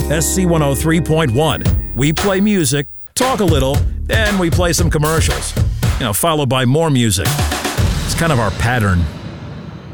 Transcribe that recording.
SC103.1. We play music, talk a little, then we play some commercials. Followed by more music. It's kind of our pattern.